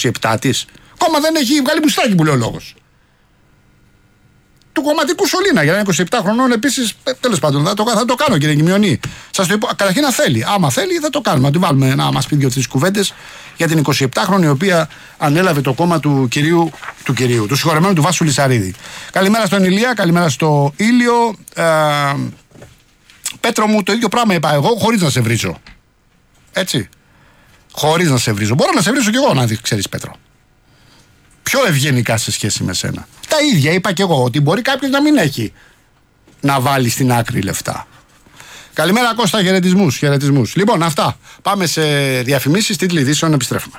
27 της. Ακόμα δεν έχει βγάλει μπουστάκι που λέει ο λόγος. Του κομματικού σωλήνα για να είναι 27 χρονών επίσης. Τέλος πάντων, θα το κάνω, κύριε Κιμιονή. Σας το είπα. Καταρχήν να θέλει. Άμα θέλει, θα το κάνουμε. Να του βάλουμε να μας πει 2-3 κουβέντες για την 27χρονη, η οποία ανέλαβε το κόμμα του συγχωρεμένου του Βάσου Λυσαρίδη. Καλημέρα στον Ηλία, καλημέρα στο Ήλιο. Πέτρο μου, το ίδιο πράγμα είπα εγώ, χωρίς να σε βρίζω. Έτσι. Χωρίς να σε βρίζω. Μπορώ να σε βρίζω κι εγώ, να δεις, ξέρεις, Πέτρο. Πιο ευγενικά σε σχέση με σένα. Τα ίδια είπα κι εγώ, ότι μπορεί κάποιος να μην έχει να βάλει στην άκρη λεφτά. Καλημέρα Κώστα, χαιρετισμούς. Λοιπόν, αυτά. Πάμε σε διαφημίσεις, τίτλοι ειδήσεων, επιστρέφουμε.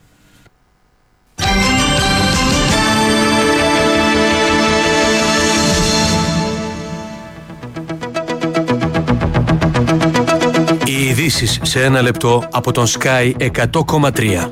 Οι ειδήσεις σε ένα λεπτό από τον Sky 100,3.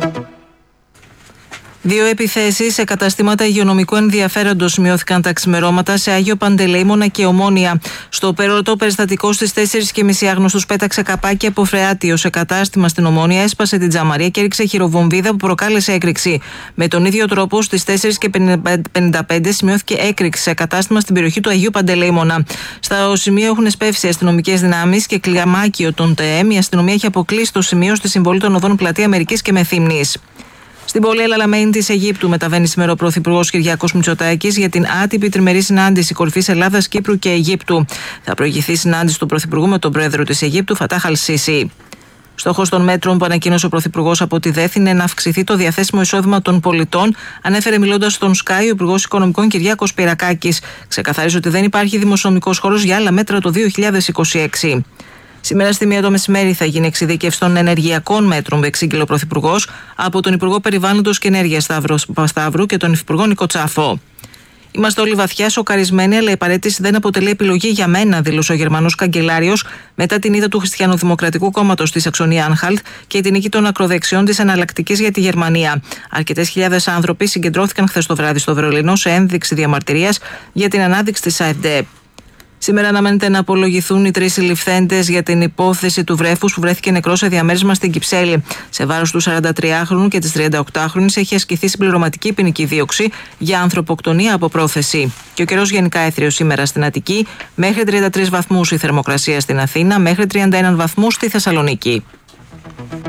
2 επιθέσεις σε καταστήματα υγειονομικού ενδιαφέροντος σημειώθηκαν τα ξημερώματα σε Άγιο Παντελεήμονα και Ομόνια. Στο πέρωτο περιστατικό στις 4.30 άγνωστος πέταξε καπάκι από φρεάτιο σε κατάστημα στην Ομόνια, έσπασε την τζαμαρία και έριξε χειροβομβίδα που προκάλεσε έκρηξη. Με τον ίδιο τρόπο στις 4.55 σημειώθηκε έκρηξη σε κατάστημα στην περιοχή του Αγίου Παντελεήμονα. Στο σημείο έχουν εσπεύσει αστυνομικές δυνάμεις και κλαμάκιο των ΤΕΕΜ. Η αστυνομία έχει αποκλείσει το σημείο στη συμβολή των οδών Πλατεία Αμερικής και Μεθύμνης. Στην πόλη Ελαλαμένη της Αιγύπτου μεταβαίνει σήμερα ο Πρωθυπουργός Κυριάκος Μητσοτάκης για την άτυπη τριμερή συνάντηση κορυφής Ελλάδας, Κύπρου και Αιγύπτου. Θα προηγηθεί συνάντηση του Πρωθυπουργού με τον πρόεδρο της Αιγύπτου, Φατάχ Αλ-Σίσι. Στόχος των μέτρων που ανακοίνωσε ο Πρωθυπουργός από τη ΔΕΘ είναι να αυξηθεί το διαθέσιμο εισόδημα των πολιτών, ανέφερε μιλώντας στον Sky ο Υπουργός Οικονομικών Κυριάκος Πυρακάκης. Ξεκαθαρίζει ότι δεν υπάρχει δημοσιονομικός χώρος για άλλα μέτρα το 2026. Σήμερα στη 1 το μεσημέρι θα γίνει εξειδίκευση των ενεργειακών μέτρων που εξήγηλε ο Πρωθυπουργός από τον Υπουργό Περιβάλλοντος και Ενέργειας Σταύρο Παπασταύρου και τον Υφυπουργό Νίκο Τσάφο. Είμαστε όλοι βαθιά σοκαρισμένοι, αλλά η παραίτηση δεν αποτελεί επιλογή για μένα, δήλωσε ο Γερμανός καγκελάριος μετά την ήττα του Χριστιανοδημοκρατικού Κόμματος στη Σαξονία-Ανχαλτ και την νίκη των ακροδεξιών της Εναλλακτικής για τη Γερμανία. Αρκετές χιλιάδες άνθρωποι συγκεντρώθηκαν χθες το βράδυ στο Βερολίνο σε ένδειξη διαμαρτυρίας για την ανάδειξη της AfD. Σήμερα αναμένεται να απολογηθούν οι 3 συλληφθέντες για την υπόθεση του βρέφους που βρέθηκε νεκρός σε διαμέρισμα στην Κυψέλη. Σε βάρος του 43χρονου και της 38χρονης έχει ασκηθεί συμπληρωματική ποινική δίωξη για ανθρωποκτονία από πρόθεση. Και ο καιρός γενικά έθριος σήμερα στην Αττική, μέχρι 33 βαθμούς η θερμοκρασία στην Αθήνα, μέχρι 31 βαθμούς στη Θεσσαλονίκη.